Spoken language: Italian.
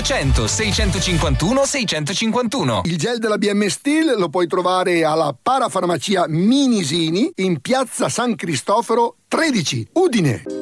800 651 651. Il gel della BM Steel lo puoi trovare alla Parafarmacia Minisini in piazza San Cristoforo 13, Udine.